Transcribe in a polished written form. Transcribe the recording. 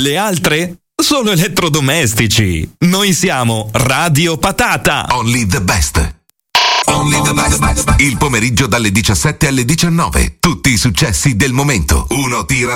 Le altre? Solo elettrodomestici. Noi siamo Radio Patata. Only the best. Only the best. Il pomeriggio dalle 17 alle 19. Tutti i successi del momento. Uno tira